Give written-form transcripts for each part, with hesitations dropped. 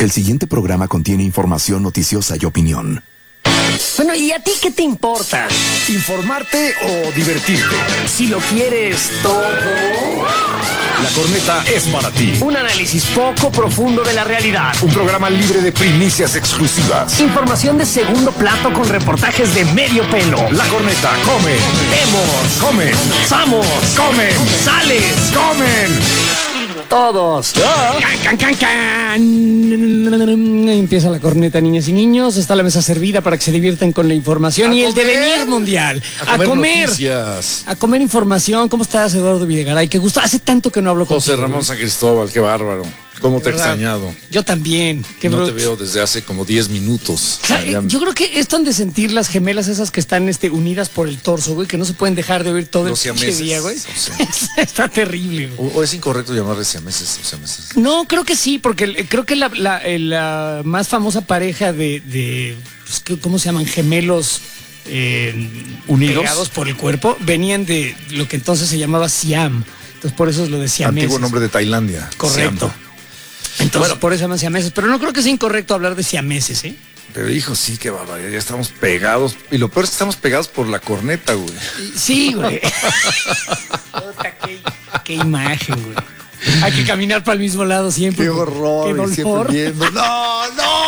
El siguiente programa contiene información noticiosa y opinión. Bueno, ¿y a ti qué te importa? ¿Informarte o divertirte? Si lo quieres todo. La Corneta es para ti. Un análisis poco profundo de la realidad. Un programa libre de primicias exclusivas. Información de segundo plato con reportajes de medio pelo. La Corneta come. Vemos. Comen. Samos. Comen. Sales. Comen. Todos. Can, can, can. Empieza la corneta, niñas y niños. Está la mesa servida para que se diviertan con la información y el devenir mundial. A comer noticias. A comer información. ¿Cómo estás, Eduardo Videgaray? Qué gusto. Hace tanto que no hablo con José Ramón San Cristóbal, qué bárbaro. ¿Cómo te he extrañado? Yo también. No te veo desde hace como 10 minutos. O sea, yo creo que esto han de sentir las gemelas esas que están unidas por el torso, güey, que no se pueden dejar de oír todo el pinche día, güey. Está terrible, güey. ¿O es incorrecto llamarle siameses o siameses? No, creo que sí, porque creo que la más famosa pareja de pues, ¿cómo se llaman? Gemelos unidos, pegados por el cuerpo, venían de lo que entonces se llamaba Siam. Entonces por eso es lo de siameses. Antiguo nombre de Tailandia. Correcto. Siam. Entonces, bueno, por eso se llaman siameses, pero no creo que sea incorrecto hablar de siameses, ¿eh? Pero hijo, sí, qué barbaridad, ya estamos pegados. Y lo peor es que estamos pegados por la corneta, güey. Sí, güey. qué imagen, güey. Hay que caminar para el mismo lado siempre. Qué horror. Qué dolor. Siempre viendo. ¡No!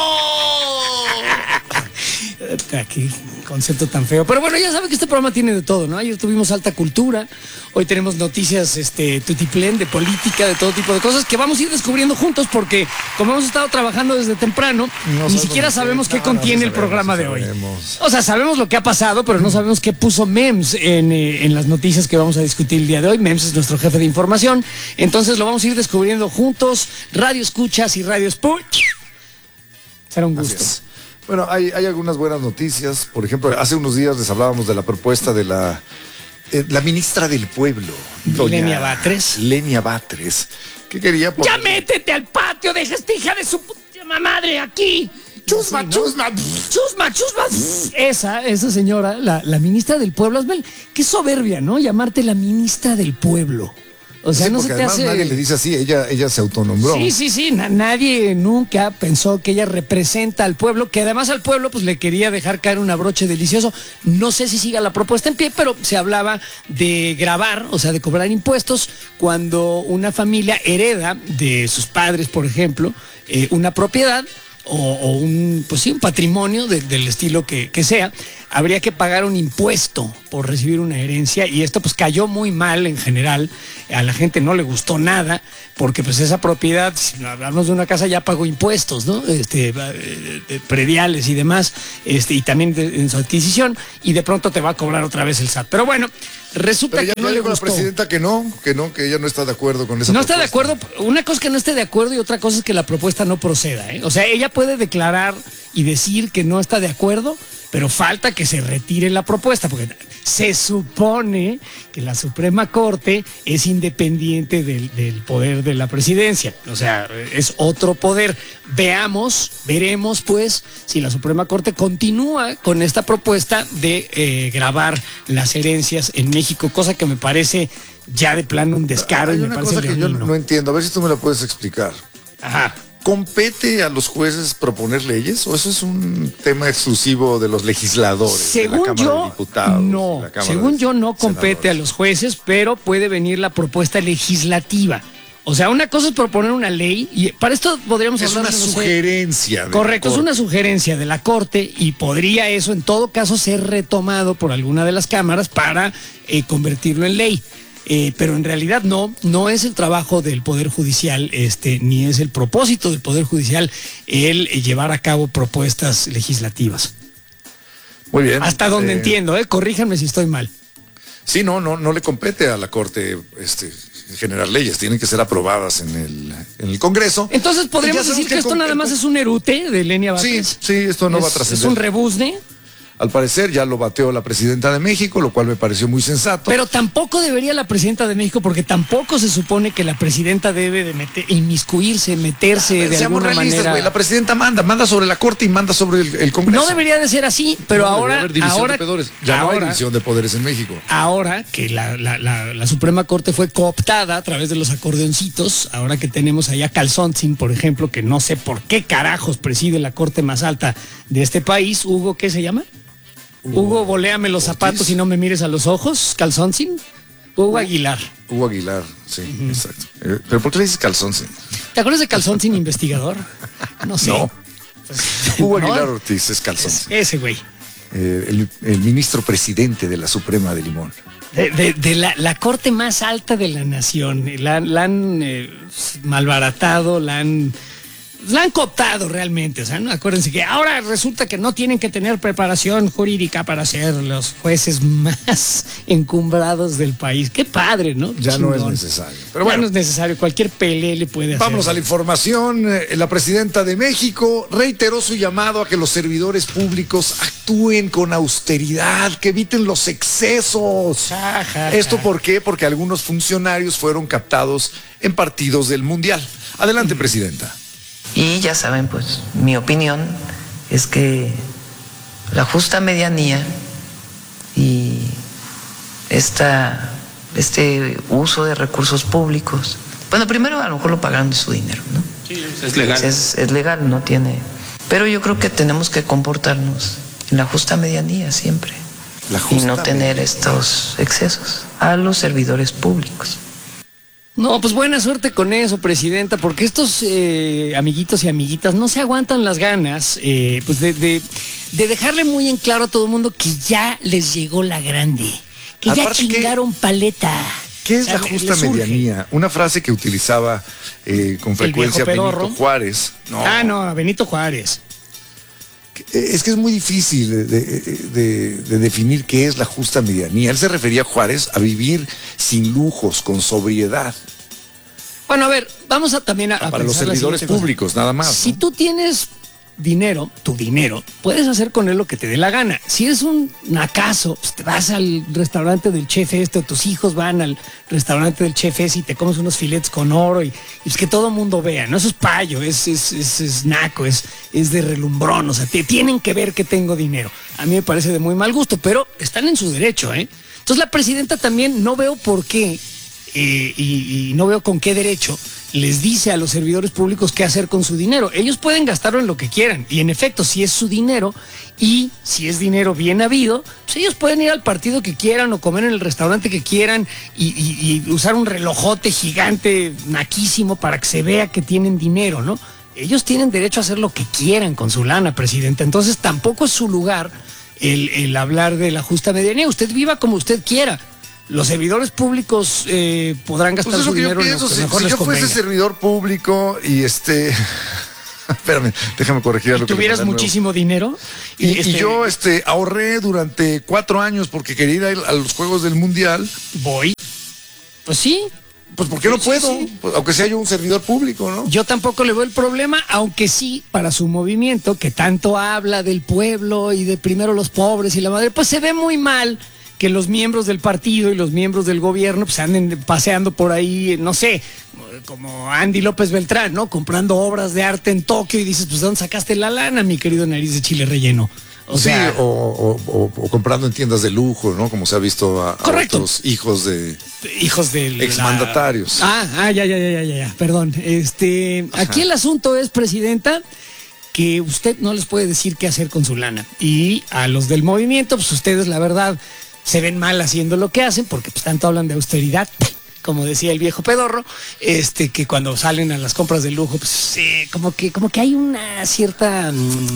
Qué concepto tan feo. Pero bueno, ya saben que este programa tiene de todo, ¿no? Ayer tuvimos alta cultura, hoy tenemos noticias tutiplén, de política, de todo tipo de cosas que vamos a ir descubriendo juntos porque como hemos estado trabajando desde temprano, ni siquiera sabemos qué contiene el programa de hoy. O sea, sabemos lo que ha pasado, pero no sabemos qué puso MEMS en las noticias que vamos a discutir el día de hoy. MEMS es nuestro jefe de información, entonces lo vamos a ir descubriendo juntos. Radio Escuchas y Radio Sputnik. Será un gusto. Bueno, hay algunas buenas noticias. Por ejemplo, hace unos días les hablábamos de la propuesta de la ministra del Pueblo, doña Lenia Batres. Lenia Batres, que quería ¡Ya métete al patio! ¡Deja esta hija de su puta madre aquí! ¡Chusma, sí, ¿no? chusma! ¡Chusma, chusma! Esa señora, la ministra del Pueblo, qué soberbia, ¿no? Llamarte la ministra del Pueblo. O sea, sí, no se te hace... nadie le dice así, ella se autonombró. Sí, nadie nunca pensó que ella representa al pueblo, que además al pueblo pues le quería dejar caer un abroche delicioso. No sé si siga la propuesta en pie, pero se hablaba de gravar, o sea, de cobrar impuestos cuando una familia hereda de sus padres, por ejemplo, una propiedad o un patrimonio del estilo que sea. Habría que pagar un impuesto por recibir una herencia y esto pues cayó muy mal en general. A la gente no le gustó nada porque pues esa propiedad, si hablamos de una casa, ya pagó impuestos, ¿no? Prediales y demás, y también en su adquisición, y de pronto te va a cobrar otra vez el SAT. Pero bueno, resulta que no le gustó. La presidenta que ella no está de acuerdo con esa propuesta. No está de acuerdo. Una cosa es que no esté de acuerdo y otra cosa es que la propuesta no proceda, ¿eh? O sea, ella puede declarar y decir que no está de acuerdo, pero falta que se retire la propuesta, porque se supone que la Suprema Corte es independiente del poder de la presidencia. O sea, es otro poder. Veremos pues si la Suprema Corte continúa con esta propuesta de gravar las herencias en México, cosa que me parece ya de plano un descaro. Hay y me una parece cosa que yo no entiendo, a ver si tú me la puedes explicar. Ajá. ¿Compete a los jueces proponer leyes o eso es un tema exclusivo de los legisladores? Según yo, no. Según yo, no compete a los jueces, pero puede venir la propuesta legislativa. O sea, una cosa es proponer una ley y para esto podríamos hablar de... Es una sugerencia. Correcto, es una sugerencia de la Corte y podría eso en todo caso ser retomado por alguna de las cámaras para convertirlo en ley. Pero en realidad no es el trabajo del Poder Judicial, ni es el propósito del Poder Judicial el llevar a cabo propuestas legislativas. Muy bien. Hasta donde entiendo, corríjanme si estoy mal. Sí, no le compete a la Corte generar leyes, tienen que ser aprobadas en el Congreso. Entonces podríamos decir que esto nada más es un erute de Lenia Batres. Sí, esto no va a trascender. Es un rebuzne. Al parecer ya lo bateó la presidenta de México, lo cual me pareció muy sensato. Pero tampoco debería la presidenta de México, porque tampoco se supone que la presidenta debe de inmiscuirse, meterse de Seamos alguna realistas, manera. güey. La presidenta manda sobre la Corte y manda sobre el Congreso. No debería de ser así, pero No, ahora, debería haber división de poderes. Ya no hay división de poderes en México. Ahora que la Suprema Corte fue cooptada a través de los acordeoncitos, ahora que tenemos allá Calzoncin, por ejemplo, que no sé por qué carajos preside la Corte más alta de este país, Hugo, ¿qué se llama? Hugo, voléame los zapatos y no me mires a los ojos, Calzoncin. Hugo Aguilar. Hugo Aguilar, sí, exacto. ¿Pero por qué le dices Calzoncin? ¿Te acuerdas de Calzoncin investigador? No sé. No. Pues, Hugo ¿no? Aguilar Ortiz es Calzoncin. Ese güey. El ministro presidente de la Suprema de Limón. De la corte más alta de la nación. La han malbaratado, la han cooptado realmente. O sea, ¿no? Acuérdense que ahora resulta que no tienen que tener preparación jurídica para ser los jueces más encumbrados del país. Qué padre, ¿no? Ya Chingón. no es necesario. Pero Ya bueno, no es necesario. Cualquier pelé le puede hacer. vámonos a la información. La presidenta de México reiteró su llamado a que los servidores públicos actúen con austeridad, que eviten los excesos. ¿Esto por qué? Porque algunos funcionarios fueron captados en partidos del Mundial. Adelante, presidenta. Y ya saben, pues, mi opinión es que la justa medianía y este uso de recursos públicos, bueno, primero a lo mejor lo pagaron de su dinero, ¿no? Sí, es legal. Es legal, no tiene. Pero yo creo que tenemos que comportarnos en la justa medianía siempre. Y no tener estos excesos a los servidores públicos. No, pues buena suerte con eso, presidenta, porque estos amiguitos y amiguitas no se aguantan las ganas pues de dejarle muy en claro a todo el mundo que ya les llegó la grande, que Aparte, ya chingaron paleta. ¿Qué es O sea, la justa les urge. medianía? Una frase que utilizaba con frecuencia viejo pedorro. Benito Juárez. No, Benito Juárez. Es que es muy difícil de definir qué es la justa medianía. Él se refería a Juárez a vivir sin lujos, con sobriedad. Bueno, a ver, vamos a también a Para los pensar la servidores siguiente cosa. públicos, nada más. Si ¿no? tú tienes dinero, tu dinero, puedes hacer con él lo que te dé la gana. Si eres un nacazo, pues te vas al restaurante del chef o tus hijos van al restaurante del chef y te comes unos filetes con oro y pues que todo mundo vea, ¿no? Eso es payo, es naco, es de relumbrón, o sea, tienen que ver que tengo dinero. A mí me parece de muy mal gusto, pero están en su derecho, ¿eh? Entonces la presidenta también no veo por qué y no veo con qué derecho les dice a los servidores públicos qué hacer con su dinero. Ellos pueden gastarlo en lo que quieran. Y en efecto, si es su dinero y si es dinero bien habido, pues ellos pueden ir al partido que quieran o comer en el restaurante que quieran y usar un relojote gigante, naquísimo, para que se vea que tienen dinero, ¿no? Ellos tienen derecho a hacer lo que quieran con su lana, presidenta. Entonces tampoco es su lugar el hablar de la justa medianía. Usted viva como usted quiera. Los servidores públicos podrán gastar Pues es su lo que yo dinero en lo pienso. que Si mejor les yo fuese convenga. servidor público y espérame, déjame corregir algo. ¿Y tuvieras muchísimo dinero? Y yo ahorré durante 4 años porque quería ir a los Juegos del Mundial. Voy. Pues sí. Pues ¿por qué no Sí, puedo? sí. Pues, aunque sea yo un servidor público, ¿no? Yo tampoco le veo el problema, aunque sí, para su movimiento, que tanto habla del pueblo y de primero los pobres y la madre, pues se ve muy mal que los miembros del partido y los miembros del gobierno pues anden paseando por ahí, no sé, como Andy López Beltrán, ¿no? Comprando obras de arte en Tokio y dices, pues ¿de dónde sacaste la lana, mi querido nariz de chile relleno? O sea, sí, o comprando en tiendas de lujo, ¿no? Como se ha visto a otros hijos de exmandatarios. Ya. Perdón. Aquí el asunto es, presidenta, que usted no les puede decir qué hacer con su lana. Y a los del movimiento, pues ustedes, la verdad, se ven mal haciendo lo que hacen, porque pues tanto hablan de austeridad, como decía el viejo pedorro, que cuando salen a las compras de lujo, pues como que hay una cierta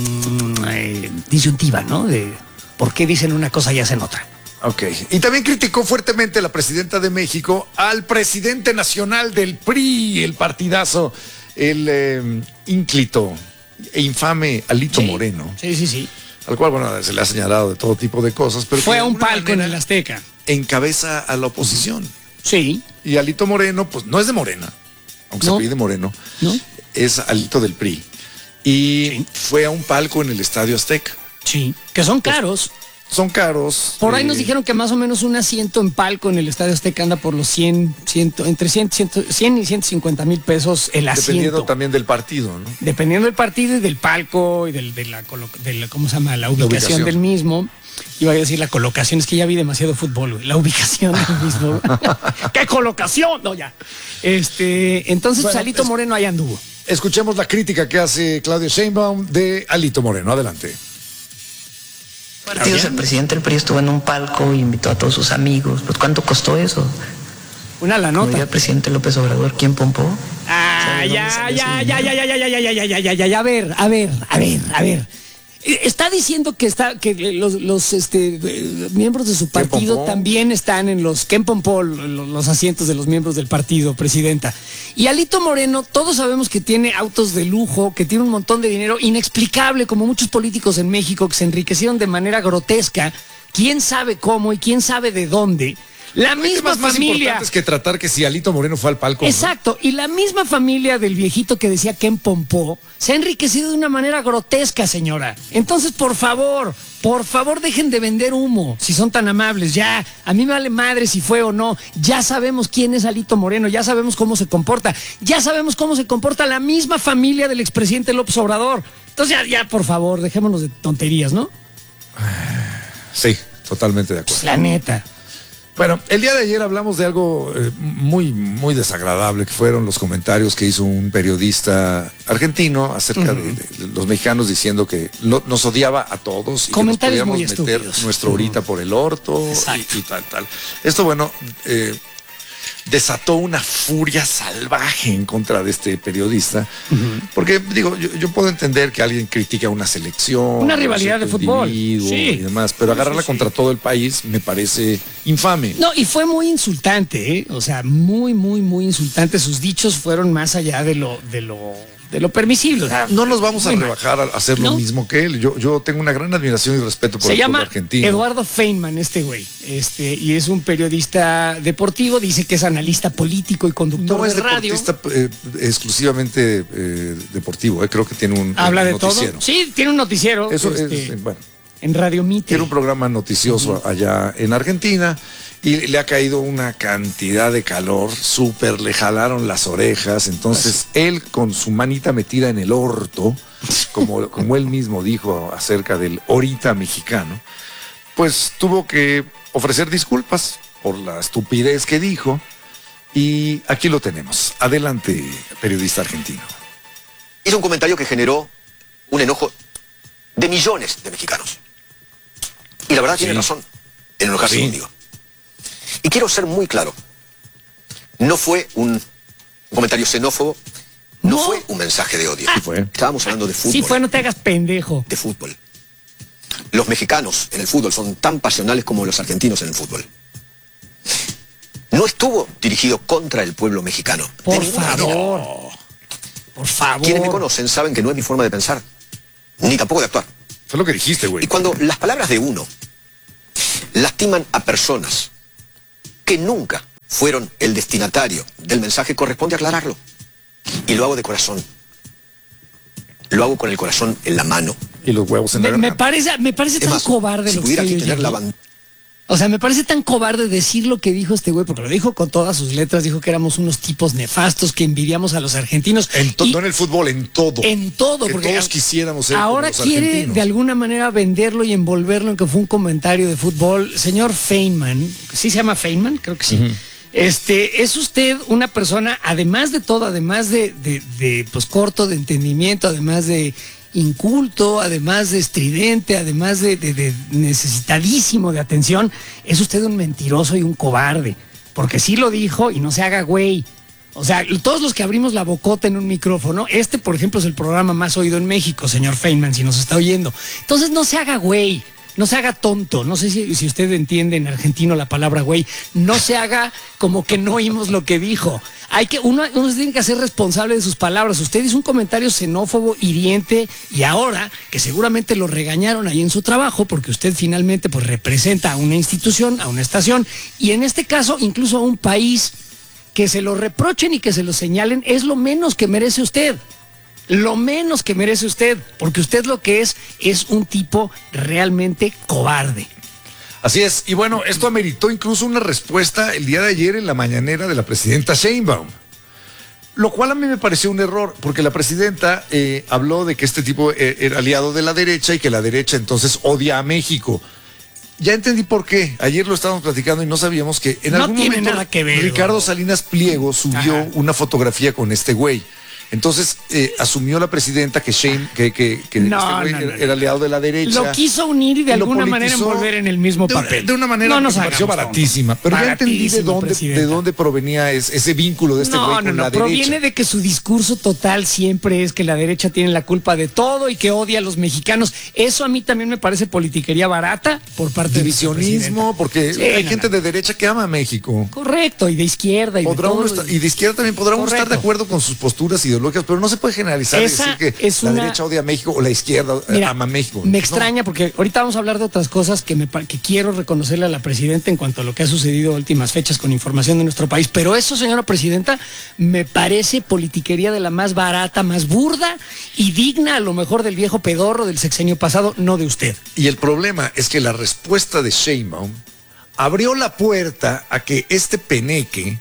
disyuntiva, ¿no? De por qué dicen una cosa y hacen otra. Ok. Y también criticó fuertemente la presidenta de México al presidente nacional del PRI, el partidazo, el ínclito e infame Alito Moreno. Sí. Al cual, bueno, se le ha señalado de todo tipo de cosas, pero fue que a de un alguna palco en manera el Azteca. encabeza a la oposición. Sí. Y Alito Moreno, pues no es de Morena, aunque se pide Moreno, ¿no? es Alito del PRI. Y fue a un palco en el Estadio Azteca. Sí, que son caros. Son caros. Por ahí nos dijeron que más o menos un asiento en palco en el Estadio Azteca anda por los entre 100 y 150 mil pesos el asiento. Dependiendo también del partido, ¿no? Dependiendo del partido y del palco y de la ¿cómo se llama? La ubicación del mismo. Iba a decir la colocación, es que ya vi demasiado fútbol, güey. La ubicación del mismo. ¿Qué colocación? No, ya. Entonces, bueno, Alito Moreno ahí anduvo. Escuchemos la crítica que hace Claudia Sheinbaum de Alito Moreno. Adelante. Partidos, el presidente del PRI estuvo en un palco y invitó a todos sus amigos. Pues, ¿cuánto costó eso? Una la nota. ¿No el presidente López Obrador quién pompó? A ver. Está diciendo que los miembros de su partido también están en los Ken Pompó, los asientos de los miembros del partido, presidenta. Y Alito Moreno, todos sabemos que tiene autos de lujo, que tiene un montón de dinero inexplicable, como muchos políticos en México que se enriquecieron de manera grotesca. ¿Quién sabe cómo y quién sabe de dónde? La misma más familia. Importante es que tratar que si Alito Moreno fue al palco. Exacto, ¿no? Y la misma familia del viejito que decía Ken Pompó se ha enriquecido de una manera grotesca, señora. Entonces, por favor, dejen de vender humo, si son tan amables. Ya, a mí me vale madre si fue o no. Ya sabemos quién es Alito Moreno, ya sabemos cómo se comporta. Ya sabemos cómo se comporta la misma familia del expresidente López Obrador. Entonces, ya, por favor, dejémonos de tonterías, ¿no? Sí, totalmente de acuerdo. Pues la neta. Bueno, el día de ayer hablamos de algo muy, muy desagradable, que fueron los comentarios que hizo un periodista argentino acerca de los mexicanos, diciendo que nos odiaba a todos y comentarios que nos podíamos meter nuestro ahorita por el orto y tal. Esto, bueno, desató una furia salvaje en contra de este periodista, porque digo, yo puedo entender que alguien critique a una selección, una rivalidad de fútbol y demás, pero agarrarla contra todo el país me parece infame. No, y fue muy insultante, o sea, muy, muy, muy insultante. Sus dichos fueron más allá de lo permisible. O sea, no nos vamos a rebajar a hacer lo mismo que él. Yo tengo una gran admiración y respeto por el pueblo argentino. Se llama Eduardo Feynman, este güey. Y es un periodista deportivo, dice que es analista político y conductor de radio. No es deportista exclusivamente deportivo, creo que tiene un ¿habla de noticiero. todo? Sí, tiene un noticiero. Eso es, bueno. En Radio Mitre. Tiene un programa noticioso allá en Argentina y le ha caído una cantidad de calor, súper, le jalaron las orejas, entonces él con su manita metida en el orto, como él mismo dijo acerca del ahorita mexicano, pues tuvo que ofrecer disculpas por la estupidez que dijo y aquí lo tenemos. Adelante, periodista argentino. Hizo un comentario que generó un enojo de millones de mexicanos. Y la verdad tiene razón en enojarse conmigo. Y quiero ser muy claro. No fue un comentario xenófobo, no fue un mensaje de odio. Sí fue. Estábamos hablando de fútbol. Sí fue, no te hagas pendejo. De fútbol. Los mexicanos en el fútbol son tan pasionales como los argentinos en el fútbol. No estuvo dirigido contra el pueblo mexicano. Por favor. Por favor. Quienes me conocen saben que no es mi forma de pensar, ni tampoco de actuar. Fue lo que dijiste, güey. Y cuando las palabras de uno lastiman a personas que nunca fueron el destinatario del mensaje, corresponde aclararlo. Y lo hago de corazón. Lo hago con el corazón en la mano. Y los huevos en la garganta. Me parece tan cobarde si lo pudiera que aquí tener la O sea, me parece tan cobarde decir lo que dijo este güey, porque lo dijo con todas sus letras, dijo que éramos unos tipos nefastos, que envidiamos a los argentinos. No en el fútbol, en todo. En todo, que porque todos quisiéramos ser ahora como los quiere argentinos. de alguna manera venderlo y envolverlo en que fue un comentario de fútbol. Señor Feynman, ¿sí se llama Feynman? Creo que sí. Es usted una persona, además de todo, además de pues corto de entendimiento, además de inculto, además de estridente, además de necesitadísimo de atención, es usted un mentiroso y un cobarde, porque sí lo dijo y no se haga güey. O sea, todos los que abrimos la bocota en un micrófono, por ejemplo es el programa más oído en México, señor Feynman, si nos está oyendo. Entonces no se haga güey. No se haga tonto, no sé si usted entiende en argentino la palabra güey, no se haga como que no oímos lo que dijo. Uno se tiene que hacer responsable de sus palabras. Usted hizo un comentario xenófobo, hiriente, y ahora que seguramente lo regañaron ahí en su trabajo, porque usted finalmente pues representa a una institución, a una estación, y en este caso incluso a un país, que se lo reprochen y que se lo señalen es lo menos que merece usted. lo menos que merece usted, porque usted lo que es un tipo realmente cobarde. Así es, y bueno, esto ameritó incluso una respuesta el día de ayer en la mañanera de la presidenta Sheinbaum. Lo cual a mí me pareció un error, porque la presidenta habló de que este tipo era aliado de la derecha y que la derecha entonces odia a México. Ya entendí por qué. Ayer lo estábamos platicando y no sabíamos que en algún momento nada que ver, Ricardo Salinas Pliego subió una fotografía con este güey. Entonces asumió la presidenta que este güey era aliado de la derecha. Lo quiso unir y de alguna manera envolver en el mismo papel. De una manera que me pareció baratísima. Pero ya entendí de dónde provenía ese vínculo de este güey con la derecha. Proviene de que su discurso total siempre es que la derecha tiene la culpa de todo y que odia a los mexicanos. Eso a mí también me parece politiquería barata por parte divisionismo, porque hay gente de derecha que ama a México. Correcto, y de izquierda. Y de izquierda también podrán estar de acuerdo con sus posturas ideológicas, pero no se puede generalizar y decir que la derecha odia a México o la izquierda ama a México. Me extraña porque ahorita vamos a hablar de otras cosas que quiero reconocerle a la presidenta en cuanto a lo que ha sucedido en últimas fechas con información de nuestro país. Pero eso, señora presidenta, me parece politiquería de la más barata, más burda y digna a lo mejor del viejo pedorro del sexenio pasado, no de usted. Y el problema es que la respuesta de Sheinbaum abrió la puerta a que este peneque,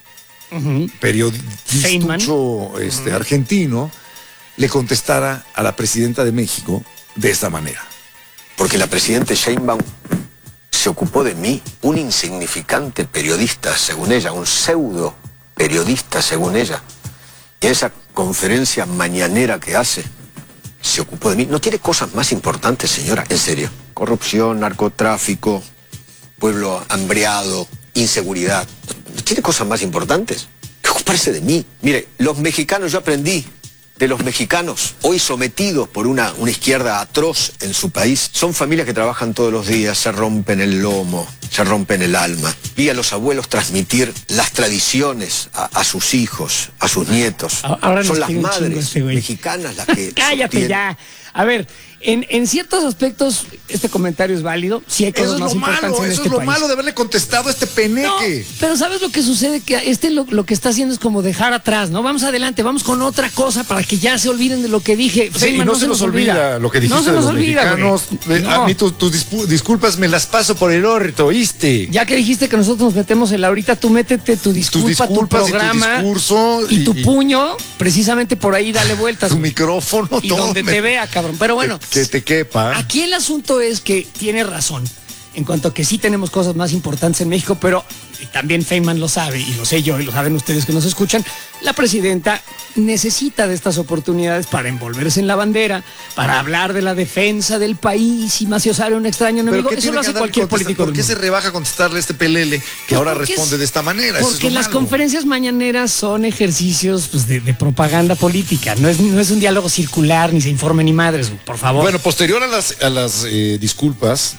periodista argentino, le contestara a la presidenta de México de esta manera. Porque la presidenta Sheinbaum se ocupó de mí, un insignificante periodista, según ella, un pseudo periodista, según ella. Y en esa conferencia mañanera que hace, se ocupó de mí. ¿No tiene cosas más importantes, señora? En serio. Corrupción, narcotráfico, pueblo hambreado, inseguridad. ¿No tiene cosas más importantes que ocuparse de mí? Mire, los mexicanos, yo aprendí de los mexicanos, hoy sometidos por una izquierda atroz en su país, son familias que trabajan todos los días, se rompen el lomo, se rompen el alma. Vi a los abuelos transmitir las tradiciones a sus hijos, a sus nietos. Ahora son las madres mexicanas las que cállate ya. A ver, en ciertos aspectos este comentario es válido. Sí hay cosas más importantes en este país. Eso es lo malo de haberle contestado a este peneque. No, pero ¿sabes lo que sucede? Que lo que está haciendo es como dejar atrás, ¿no? Vamos adelante, vamos con otra cosa para que ya se olviden de lo que dije. Sí, y no se nos olvida lo que dijiste de los mexicanos. A mí tus disculpas me las paso por el orto, ¿oíste? Ya que dijiste que nosotros nos metemos en la ahorita, tú métete tu disculpa, tu programa y tu discurso y tu puño, precisamente por ahí dale vueltas. Tu micrófono, y todo. Donde te vea, cabrón. Pero bueno. Que te quepa. Aquí el asunto es que tiene razón en cuanto a que sí tenemos cosas más importantes en México, pero y también Feynman lo sabe, y lo sé yo, y lo saben ustedes que nos escuchan, la presidenta necesita de estas oportunidades para envolverse en la bandera, para hablar de la defensa del país y maciosar a un extraño enemigo. Eso lo hace cualquier político. ¿Por qué se rebaja a contestarle a este pelele que ahora responde de esta manera? Porque las conferencias mañaneras son ejercicios de propaganda política, no es un diálogo circular, ni se informe ni madres, por favor. Bueno, posterior a las disculpas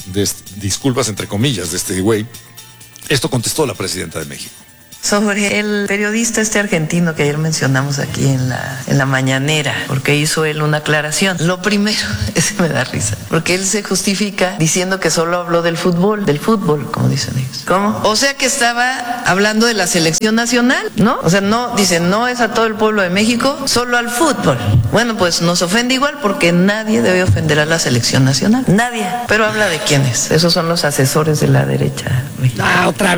entre comillas de este güey, esto contestó la presidenta de México. Sobre el periodista argentino que ayer mencionamos aquí en la mañanera, porque hizo él una aclaración. Lo primero, ese me da risa, porque él se justifica diciendo que solo habló del fútbol, como dicen ellos. ¿Cómo? O sea que estaba hablando de la selección nacional, ¿no? O sea, no, dicen, no es a todo el pueblo de México, solo al fútbol. Bueno, pues nos ofende igual porque nadie debe ofender a la selección nacional. Nadie. Pero habla de quiénes. Esos son los asesores de la derecha mexicana. Otra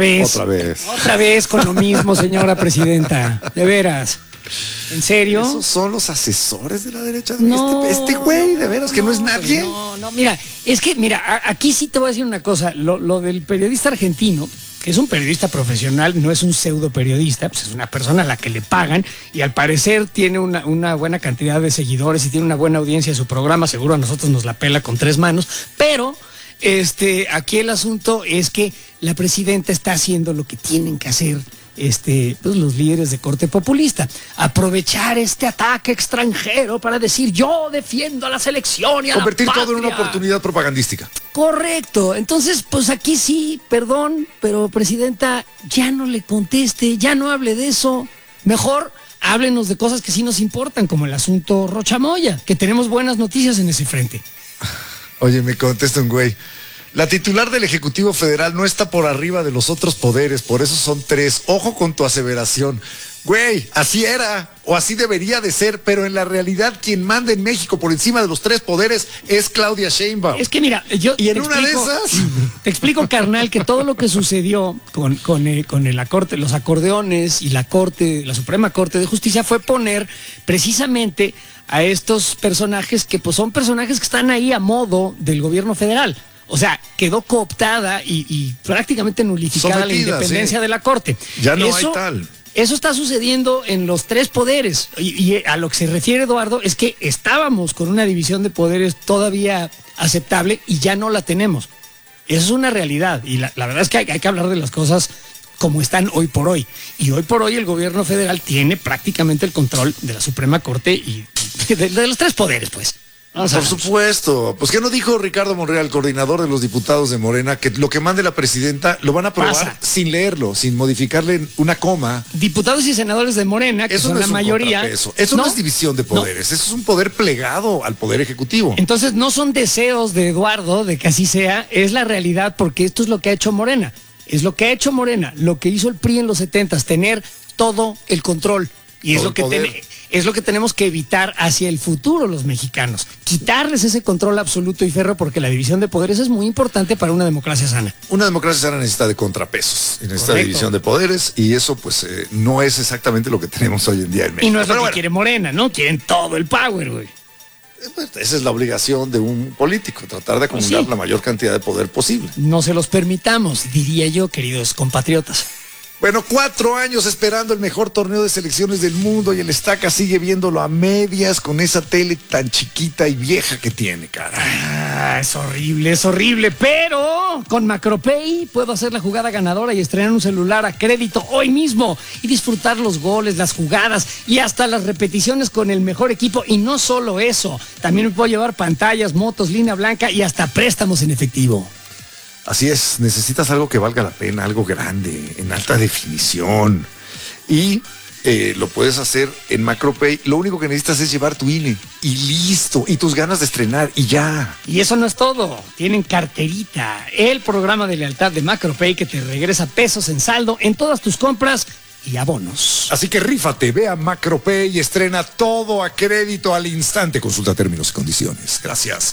vez con lo mismo, señora presidenta. De veras. ¿En serio? ¿Esos son los asesores de la derecha? No, este güey, de veras, que no es nadie. No, mira, aquí sí te voy a decir una cosa. Lo del periodista argentino, que es un periodista profesional, no es un pseudo periodista, pues es una persona a la que le pagan y al parecer tiene una buena cantidad de seguidores y tiene una buena audiencia en su programa. Seguro a nosotros nos la pela con 3 manos, pero aquí el asunto es que la presidenta está haciendo lo que tienen que hacer pues los líderes de corte populista, aprovechar este ataque extranjero para decir yo defiendo a la selección y a convertir la patria. todo en una oportunidad propagandística. Correcto. Entonces, pues aquí sí, perdón, pero presidenta, ya no le conteste, ya no hable de eso. Mejor háblenos de cosas que sí nos importan, como el asunto Rocha Moya, que tenemos buenas noticias en ese frente. Oye, me contesta un güey. La titular del Ejecutivo Federal no está por arriba de los otros poderes, por eso son 3. Ojo con tu aseveración. Güey, así era, o así debería de ser, pero en la realidad quien manda en México por encima de los tres poderes es Claudia Sheinbaum. Es que mira, yo y en una de esas te explico, carnal, que todo lo que sucedió con la corte, los acordeones y la Suprema Corte de Justicia fue poner precisamente a estos personajes que pues son personajes que están ahí a modo del gobierno federal. O sea, quedó cooptada y prácticamente nulificada la independencia de la Corte. Ya no hay tal. Eso está sucediendo en los tres poderes. Y a lo que se refiere Eduardo es que estábamos con una división de poderes todavía aceptable y ya no la tenemos. Eso es una realidad. Y la verdad es que hay que hablar de las cosas como están hoy por hoy. Y hoy por hoy el gobierno federal tiene prácticamente el control de la Suprema Corte y de los tres poderes, pues. Por supuesto. Pues ¿qué no dijo Ricardo Monreal, coordinador de los diputados de Morena, que lo que mande la presidenta lo van a aprobar sin leerlo, sin modificarle una coma? Diputados y senadores de Morena, que eso son no la es mayoría. Eso no es división de poderes, eso es un poder plegado al poder ejecutivo. Entonces no son deseos de Eduardo de que así sea, es la realidad, porque esto es lo que ha hecho Morena. Es lo que ha hecho Morena, lo que hizo el PRI en los 70s, tener todo el control. Y es lo que tenemos que evitar hacia el futuro los mexicanos. Quitarles ese control absoluto y férreo, porque la división de poderes es muy importante para una democracia sana. Una democracia sana necesita de contrapesos, necesita de división de poderes, y eso pues no es exactamente lo que tenemos hoy en día en México. Y no es lo que quiere Morena, ¿no? Quieren todo el power, güey. Esa es la obligación de un político, tratar de acumular la mayor cantidad de poder posible. No se los permitamos, diría yo, queridos compatriotas. Bueno, 4 años esperando el mejor torneo de selecciones del mundo y el Estaca sigue viéndolo a medias con esa tele tan chiquita y vieja que tiene, cara. Es horrible, pero con Macropay puedo hacer la jugada ganadora y estrenar un celular a crédito hoy mismo y disfrutar los goles, las jugadas y hasta las repeticiones con el mejor equipo. Y no solo eso, también me puedo llevar pantallas, motos, línea blanca y hasta préstamos en efectivo. Así es, necesitas algo que valga la pena, algo grande, en alta definición. Y lo puedes hacer en Macropay. Lo único que necesitas es llevar tu INE y listo, y tus ganas de estrenar y ya. Y eso no es todo, tienen carterita, el programa de lealtad de Macropay que te regresa pesos en saldo en todas tus compras y abonos. Así que rífate, ve a Macropay y estrena todo a crédito al instante. Consulta términos y condiciones. Gracias.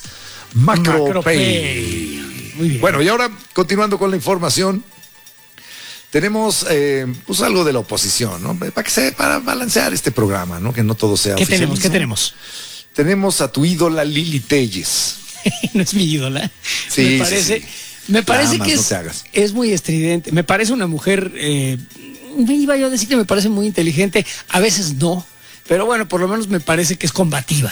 Macropay. Muy bien. Bueno, y ahora, continuando con la información, tenemos pues algo de la oposición, ¿no? Para balancear este programa, ¿no? Que no todo sea oficialismo. ¿Qué tenemos? Tenemos a tu ídola Lili Téllez. No es mi ídola. Sí, me parece que no es muy estridente. Me parece una mujer, iba yo a decir que me parece muy inteligente, a veces no, pero bueno, por lo menos me parece que es combativa.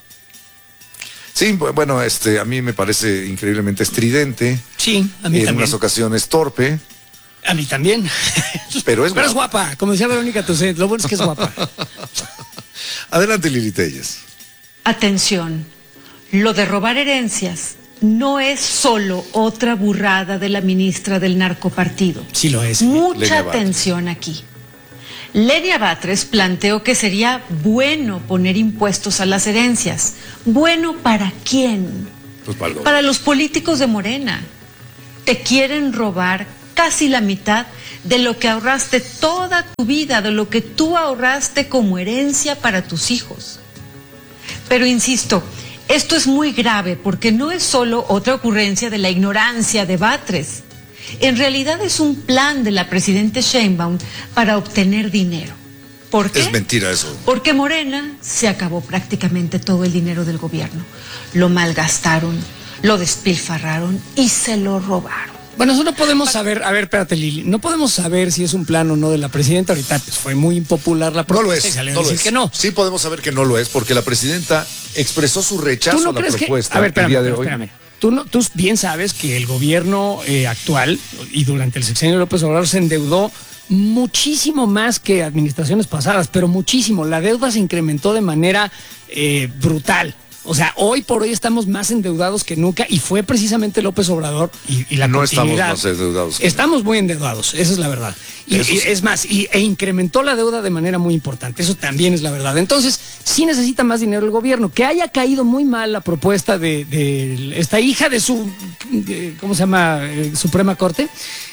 Sí, bueno, a mí me parece increíblemente estridente. Sí, a mí también. En unas ocasiones torpe. A mí también. Pero es guapa, como decía Verónica Tucent, lo bueno es que es guapa. Adelante, Lili Téllez. Atención, lo de robar herencias no es solo otra burrada de la ministra del narcopartido. Sí lo es. Mucha atención aquí. Lenia Batres planteó que sería bueno poner impuestos a las herencias. ¿Bueno para quién? Pues para los políticos de Morena. Te quieren robar casi la mitad de lo que ahorraste toda tu vida, de lo que tú ahorraste como herencia para tus hijos. Pero insisto, esto es muy grave porque no es solo otra ocurrencia de la ignorancia de Batres. En realidad es un plan de la presidenta Sheinbaum para obtener dinero. ¿Por qué? Es mentira eso. Porque Morena se acabó prácticamente todo el dinero del gobierno. Lo malgastaron, lo despilfarraron y se lo robaron. Bueno, eso no podemos saber. A ver, espérate, Lili. No podemos saber si es un plan o no de la presidenta. Ahorita pues, fue muy impopular la propuesta. No lo es. Que no. Sí podemos saber que no lo es porque la presidenta expresó su rechazo a la propuesta. A ver, espérame. Tú bien sabes que el gobierno actual y durante el sexenio de López Obrador se endeudó muchísimo más que administraciones pasadas, pero muchísimo. La deuda se incrementó de manera brutal. O sea, hoy por hoy estamos más endeudados que nunca y fue precisamente López Obrador y la continuidad. No estamos más endeudados. Estamos muy endeudados, esa es la verdad. Y es más, e incrementó la deuda de manera muy importante, eso también es la verdad. Entonces, sí necesita más dinero el gobierno. Que haya caído muy mal la propuesta de esta hija de su, ¿cómo se llama? Suprema Corte.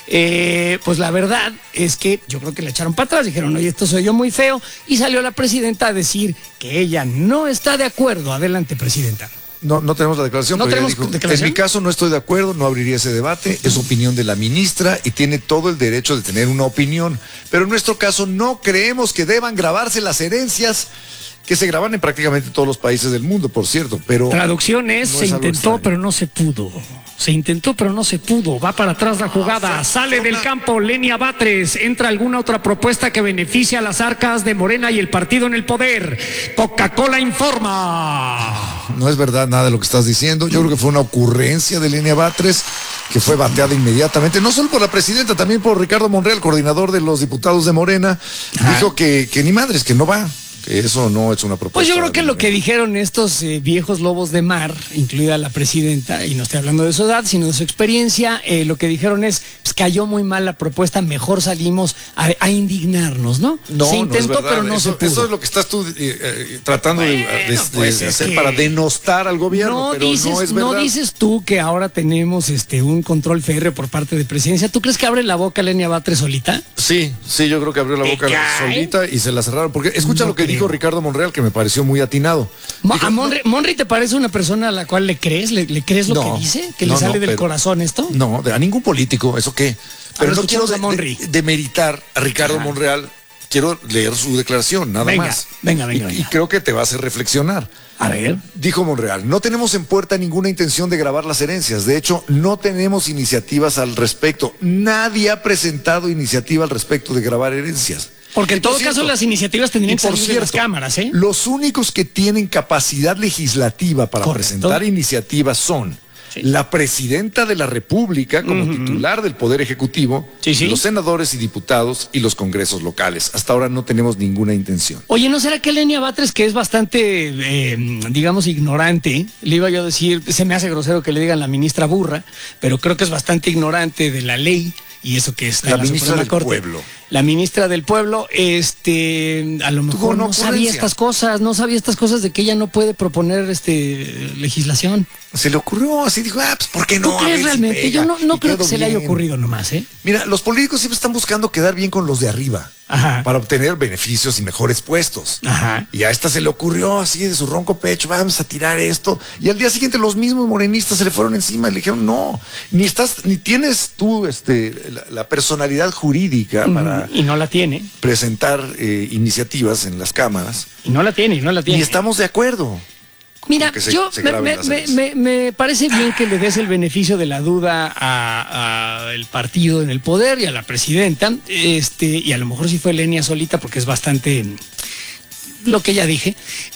Pues la verdad es que yo creo que le echaron para atrás, dijeron, oye, esto soy yo muy feo, y salió la presidenta a decir que ella no está de acuerdo. Adelante, presidenta. No tenemos la declaración, ¿No pero ella tenemos dijo, declaración? en mi caso no estoy de acuerdo, no abriría ese debate, es opinión de la ministra y tiene todo el derecho de tener una opinión, pero en nuestro caso no creemos que deban grabarse las herencias que se graban en prácticamente todos los países del mundo, por cierto, pero... Traducción es, no se es algo intentó, extraño. pero no se pudo. Se intentó, pero no se pudo. Va para atrás la jugada. Sale del campo Lenia Batres. ¿Entra alguna otra propuesta que beneficie a las arcas de Morena y el partido en el poder? Coca-Cola informa. No es verdad nada de lo que estás diciendo. Yo creo que fue una ocurrencia de Lenia Batres que fue bateada inmediatamente, no solo por la presidenta, también por Ricardo Monreal, coordinador de los diputados de Morena. Dijo que ni madres, que no va. Que eso no es una propuesta. Pues yo creo que lo que dijeron estos viejos lobos de mar, incluida la presidenta, y no estoy hablando de su edad, sino de su experiencia, lo que dijeron es, pues cayó muy mal la propuesta, mejor salimos a indignarnos, ¿no? No, se intentó, no es verdad. pero no se pudo. Eso es lo que estás tú tratando de hacer que para denostar al gobierno, pero no es verdad. No dices tú que ahora tenemos un control férreo por parte de presidencia. ¿Tú crees que abre la boca Lenia Batres solita? Sí, yo creo que abrió la boca solita y se la cerraron. Porque escucha lo que dijo Ricardo Monreal, que me pareció muy atinado. ¿A Monri te parece una persona a la cual le crees? ¿Le crees lo que dice? ¿Que le sale del corazón esto? No, a ningún político, ¿eso qué? Pero no quiero demeritar a Ricardo Monreal. Quiero leer su declaración, nada más. Venga. Y creo que te va a hacer reflexionar. A ver. Dijo Monreal, no tenemos en puerta ninguna intención de grabar las herencias. De hecho, no tenemos iniciativas al respecto. Nadie ha presentado iniciativa al respecto de grabar herencias. Porque en todo caso las iniciativas tendrían que salir de las cámaras, ¿eh? Los únicos que tienen capacidad legislativa para presentar iniciativas son la presidenta de la República como titular del Poder Ejecutivo, los senadores y diputados y los congresos locales. Hasta ahora no tenemos ninguna intención. Oye, ¿no será que Lenia Batres, que es bastante, digamos, ignorante, le iba yo a decir, se me hace grosero que le digan la ministra burra, pero creo que es bastante ignorante de la ley y eso que está la en la ministra Suprema del Corte. Pueblo. La ministra del Pueblo, a lo mejor no sabía estas cosas de que ella no puede proponer legislación. Se le ocurrió así, dijo, pues ¿por qué no? ¿Tú crees realmente? Yo no creo que se le haya ocurrido nomás, ¿eh? Mira, los políticos siempre están buscando quedar bien con los de arriba. Ajá. Para obtener beneficios y mejores puestos. Ajá. Y a esta se le ocurrió así de su ronco pecho, vamos a tirar esto. Y al día siguiente los mismos morenistas se le fueron encima y le dijeron, no, ni tienes tú la personalidad jurídica para... Y no la tiene. Presentar iniciativas en las cámaras. Y no la tiene. Y estamos de acuerdo. Mira, me parece bien que le des el beneficio de la duda a el partido en el poder y a la presidenta, y a lo mejor sí fue Lenia solita porque es bastante lo que ya dije,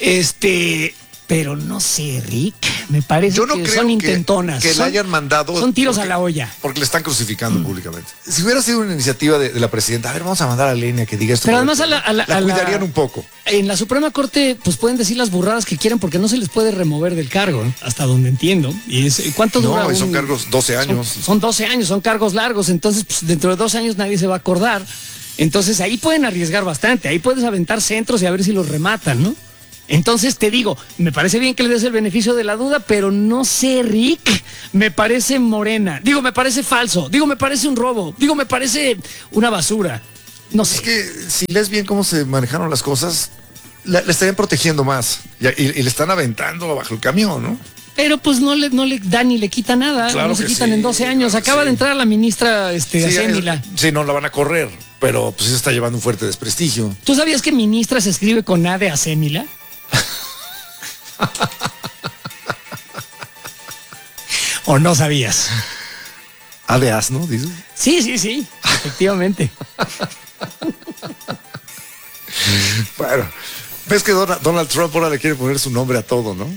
pero no sé, Rick, me parece que son intentonas. Que le hayan mandado... Son tiros a la olla. Porque le están crucificando públicamente. Si hubiera sido una iniciativa de la presidenta, a ver, vamos a mandar a Lenia que diga esto. Pero además la cuidarían un poco. En la Suprema Corte, pues pueden decir las burradas que quieran porque no se les puede remover del cargo, ¿eh? Hasta donde entiendo. Y ¿cuánto dura? No, son cargos 12 años. Son 12 años, son cargos largos. Entonces, pues, dentro de 12 años nadie se va a acordar. Entonces ahí pueden arriesgar bastante. Ahí puedes aventar centros y a ver si los rematan, ¿no? Entonces te digo, me parece bien que le des el beneficio de la duda, pero no sé, Rick, me parece morena. Digo, me parece falso. Digo, me parece un robo. Digo, me parece una basura. No sé. Es que si lees bien cómo se manejaron las cosas, le estarían protegiendo más. Y le están aventando bajo el camión, ¿no? Pero pues no le da ni le quita nada. Claro, no se quitan en 12 años. Claro, acaba de entrar la ministra Acémila. Sí, no la van a correr, pero pues está llevando un fuerte desprestigio. ¿Tú sabías que ministra se escribe con A de Acémila? ¿O no sabías? A de asno, dices. Sí, efectivamente. Bueno, ves que Donald Trump ahora le quiere poner su nombre a todo, ¿no?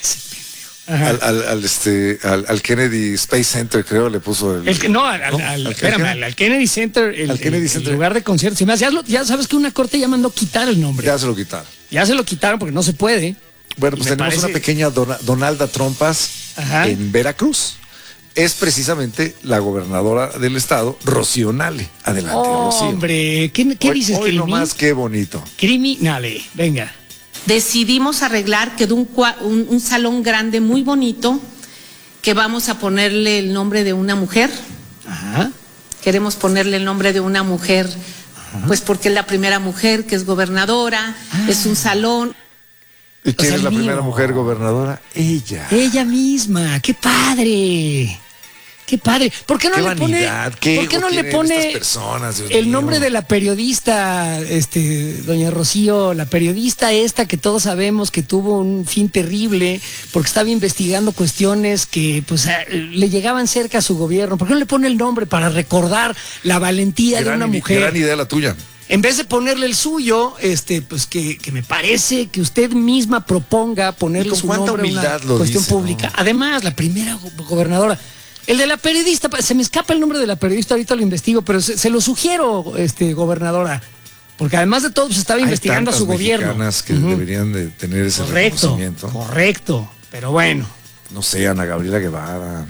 Al Kennedy Space Center, creo, le puso al Kennedy Center, el lugar de conciertos. Ya sabes que una corte ya mandó quitar el nombre. Ya se lo quitaron. Ya se lo quitaron porque no se puede. Bueno, pues tenemos una pequeña Donalda Trompas en Veracruz. Es precisamente la gobernadora del estado, Rocío Nale. Adelante, Rocío. Hombre, ¿qué dices, Hoy nomás, qué bonito. Criminale, venga. Decidimos arreglar, quedó un salón grande muy bonito, que vamos a ponerle el nombre de una mujer. Ajá. Queremos ponerle el nombre de una mujer, pues porque es la primera mujer que es gobernadora, es un salón. ¿Y quién es la mío. primera mujer gobernadora? Ella. Ella misma, qué padre. Qué padre. ¿Por qué no Qué le pone, vanidad, qué ¿por qué ego no le tienen pone estas personas, Dios el mío? nombre de la periodista, doña Rocío, la periodista esta que todos sabemos que tuvo un fin terrible porque estaba investigando cuestiones que pues le llegaban cerca a su gobierno? ¿Por qué no le pone el nombre para recordar la valentía de una mujer? Gran idea la tuya. En vez de ponerle el suyo, pues que me parece que usted misma proponga ponerle con su cuánta nombre a humildad una lo cuestión dice, pública. ¿no? Además, la primera gobernadora. El de la periodista, se me escapa el nombre de la periodista, ahorita lo investigo, pero se lo sugiero, gobernadora. Porque además de todo, pues estaba investigando a su gobierno. Mexicanas que deberían de tener ese Correcto, reconocimiento. correcto. Pero bueno. No sé, Ana Gabriela Guevara.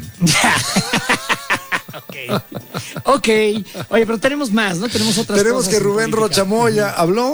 Ok. Oye, pero tenemos más, ¿no? Tenemos otras Tenemos cosas que en Rubén política. Rocha Moya habló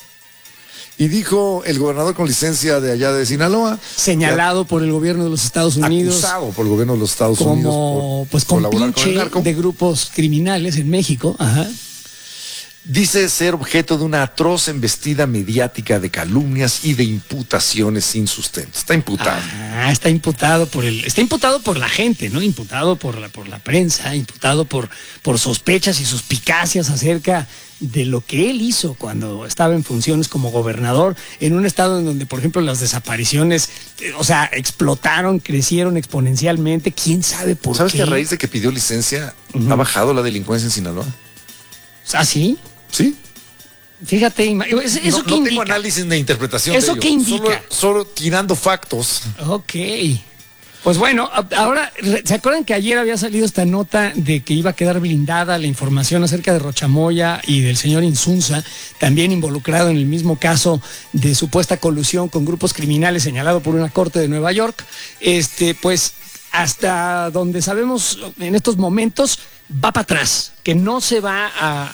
y dijo el gobernador con licencia de allá de Sinaloa. Señalado por el gobierno de los Estados Unidos. Acusado por el gobierno de los Estados Unidos. Como, pues, colaborar con el compinche narco. de grupos criminales en México. Ajá. Dice ser objeto de una atroz embestida mediática de calumnias y de imputaciones sin sustento. Está imputado. Está imputado por la gente, ¿no? Imputado por la prensa, imputado por sospechas y suspicacias acerca de lo que él hizo cuando estaba en funciones como gobernador en un estado en donde, por ejemplo, las desapariciones, explotaron, crecieron exponencialmente. ¿Quién sabe por qué? ¿Sabes que a raíz de que pidió licencia ha bajado la delincuencia en Sinaloa? ¿Ah, sí? Sí. Fíjate, ¿eso qué no indica? tengo análisis de interpretación ¿Eso de qué ello. indica? Solo tirando factos. Ok. Pues bueno, ahora, ¿se acuerdan que ayer había salido esta nota de que iba a quedar blindada la información acerca de Rocha Moya y del señor Insunza, también involucrado en el mismo caso de supuesta colusión con grupos criminales señalado por una corte de Nueva York? Pues hasta donde sabemos en estos momentos va para atrás, que no se va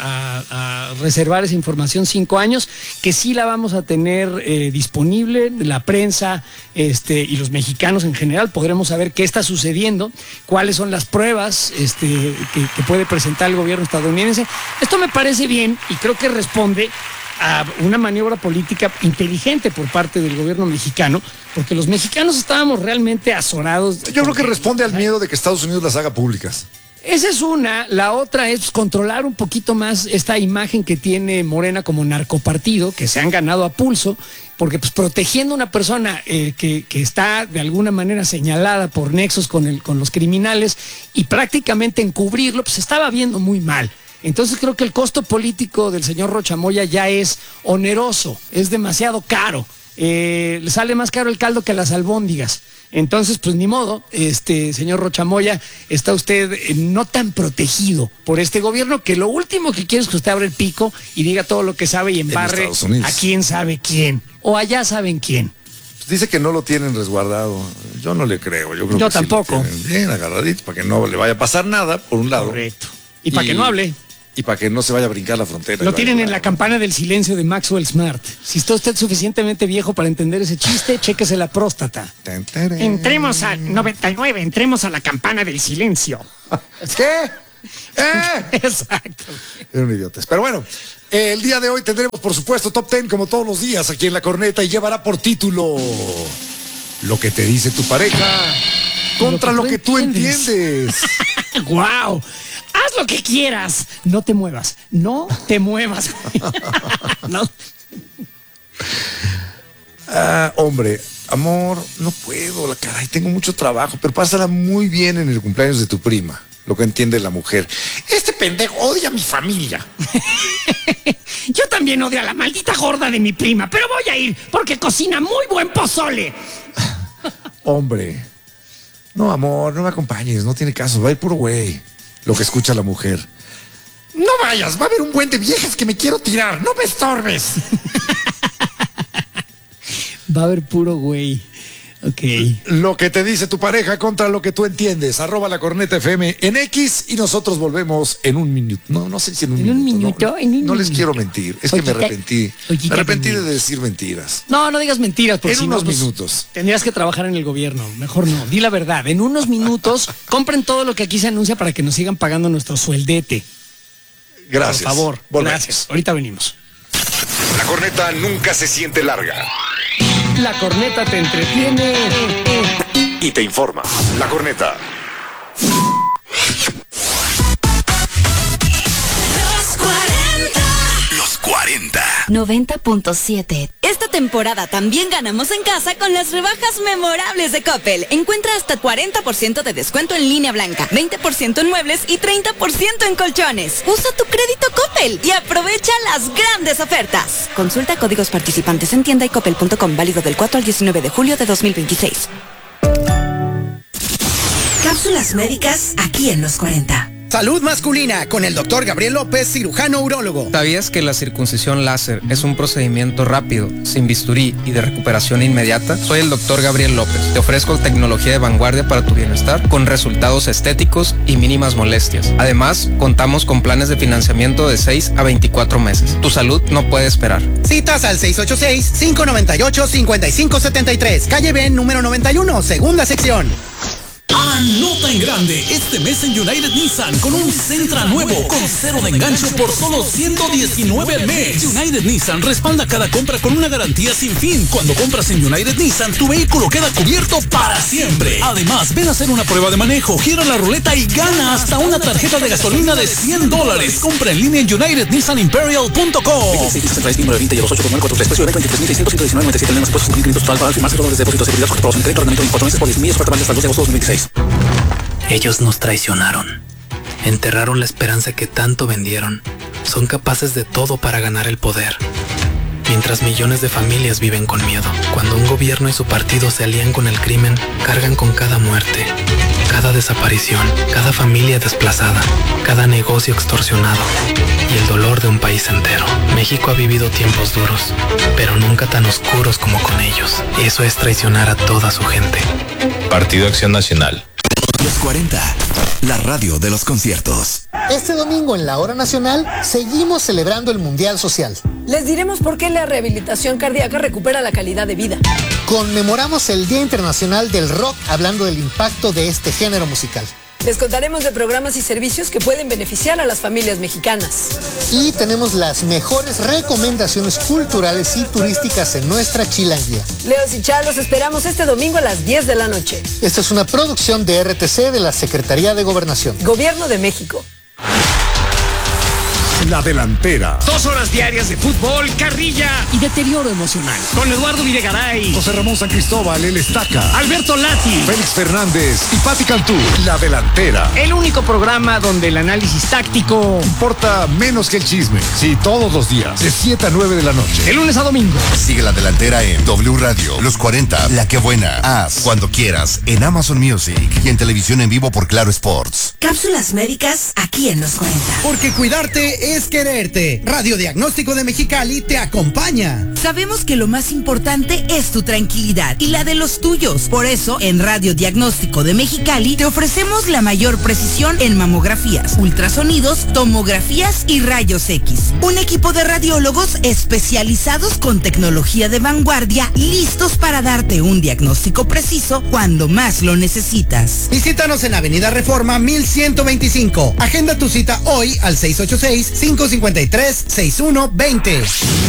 a reservar esa información 5 años, que sí la vamos a tener disponible, la prensa y los mexicanos en general podremos saber qué está sucediendo, cuáles son las pruebas que puede presentar el gobierno estadounidense. Esto me parece bien y creo que responde a una maniobra política inteligente por parte del gobierno mexicano, porque los mexicanos estábamos realmente azorados. Yo creo que responde al miedo de que Estados Unidos las haga públicas. Esa es una. La otra es controlar un poquito más esta imagen que tiene Morena como narcopartido, que se han ganado a pulso, porque pues protegiendo a una persona que está de alguna manera señalada por nexos con los criminales y prácticamente encubrirlo, pues se estaba viendo muy mal. Entonces creo que el costo político del señor Rocha Moya ya es oneroso, es demasiado caro. Le sale más caro el caldo que las albóndigas. Entonces, pues ni modo, señor Rocha Moya, está usted no tan protegido por este gobierno, que lo último que quiere es que usted abra el pico y diga todo lo que sabe y embarre a quién sabe quién. O allá saben quién. Dice que no lo tienen resguardado. Yo no le creo. Yo creo que tampoco. Sí lo tienen bien agarradito para que no le vaya a pasar nada, por un lado. Correcto. Y para que no hable. Y para que no se vaya a brincar la frontera. Lo tienen en la campana del silencio de Maxwell Smart. Si está usted suficientemente viejo para entender ese chiste, chéquese la próstata. Entremos a 99, entremos a la campana del silencio. ¿Qué? Exacto. Era un idiota. Pero bueno, el día de hoy tendremos, por supuesto, Top 10 como todos los días aquí en La Corneta y llevará por título Lo que te dice tu pareja contra lo que tú entiendes. ¡Guau! Haz lo que quieras. No te muevas. No te muevas. No. Hombre, amor, no puedo, caray, tengo mucho trabajo, pero pásala muy bien en el cumpleaños de tu prima. Lo que entiende la mujer. Este pendejo odia a mi familia. Yo también odio a la maldita gorda de mi prima, pero voy a ir porque cocina muy buen pozole. Hombre, no, amor, no me acompañes, no tiene caso, va a ir puro güey. Lo que escucha la mujer. No vayas, va a haber un buen de viejas que me quiero tirar, no me estorbes. Va a haber puro güey. Ok. Lo que te dice tu pareja contra lo que tú entiendes. @lacornetafm en X y nosotros volvemos en un minuto. No sé si en un minuto. ¿En un minuto? No les quiero mentir. Es que me arrepentí. Me arrepentí de decir mentiras. No digas mentiras. Porque En unos minutos. Tendrías que trabajar en el gobierno. Mejor no. Di la verdad. En unos minutos, compren todo lo que aquí se anuncia para que nos sigan pagando nuestro sueldete. Gracias. Por favor. Volvemos. Gracias. Ahorita venimos. La corneta nunca se siente larga. La corneta te entretiene Y te informa. La corneta. Los 40. 90.7. Esta temporada también ganamos en casa con las rebajas memorables de Coppel. Encuentra hasta 40% de descuento en línea blanca, 20% en muebles y 30% en colchones. Usa tu crédito Coppel y aprovecha las grandes ofertas. Consulta códigos participantes en tienda y coppel.com, válido del 4 al 19 de julio de 2026. Cápsulas médicas aquí en los 40. Salud masculina con el doctor Gabriel López, cirujano urólogo. ¿Sabías que la circuncisión láser es un procedimiento rápido, sin bisturí y de recuperación inmediata? Soy el doctor Gabriel López. Te ofrezco tecnología de vanguardia para tu bienestar con resultados estéticos y mínimas molestias. Además, contamos con planes de financiamiento de 6 a 24 meses. Tu salud no puede esperar. Citas al 686-598-5573. Calle B, número 91, segunda sección. Anota en grande este mes en United Nissan con un Sentra nuevo con 0 de enganche por solo $119 al mes. United Nissan respalda cada compra con una garantía sin fin. Cuando compras en United Nissan, tu vehículo queda cubierto para siempre. Además, ven a hacer una prueba de manejo, gira la ruleta y gana hasta una tarjeta de gasolina de $100. Compra en línea en UnitedNissanImperial.com. Ellos nos traicionaron, enterraron la esperanza que tanto vendieron, son capaces de todo para ganar el poder. Mientras millones de familias viven con miedo, cuando un gobierno y su partido se alían con el crimen, cargan con cada muerte, cada desaparición, cada familia desplazada, cada negocio extorsionado y el dolor de un país entero. México ha vivido tiempos duros, pero nunca tan oscuros como con ellos. Eso es traicionar a toda su gente. Partido Acción Nacional. Los 40, la radio de los conciertos. Este domingo en la Hora Nacional seguimos celebrando el Mundial Social. Les diremos por qué la rehabilitación cardíaca recupera la calidad de vida. Conmemoramos el Día Internacional del Rock hablando del impacto de este género musical. Les contaremos de programas y servicios que pueden beneficiar a las familias mexicanas. Y tenemos las mejores recomendaciones culturales y turísticas en nuestra chilanguía. Leos y Chá, los esperamos este domingo a las 10 de la noche. Esta es una producción de RTC de la Secretaría de Gobernación. Gobierno de México. La delantera. 2 horas diarias de fútbol, carrilla y deterioro emocional. Con Eduardo Videgaray, José Ramón San Cristóbal, el Estaca, Alberto Lati, Félix Fernández y Pati Cantú. La delantera. El único programa donde el análisis táctico importa menos que el chisme. Sí, todos los días, de 7 a 9 de la noche. De lunes a domingo. Sigue La Delantera en W Radio, Los 40, La Que Buena, Haz, cuando quieras, en Amazon Music y en televisión en vivo por Claro Sports. Cápsulas médicas aquí en los 40. Porque cuidarte es quererte. Radio Diagnóstico de Mexicali te acompaña. Sabemos que lo más importante es tu tranquilidad y la de los tuyos. Por eso, en Radio Diagnóstico de Mexicali te ofrecemos la mayor precisión en mamografías, ultrasonidos, tomografías y rayos X. Un equipo de radiólogos especializados con tecnología de vanguardia, listos para darte un diagnóstico preciso cuando más lo necesitas. Visítanos en Avenida Reforma 1125. Agenda tu cita hoy al 686-553-6120.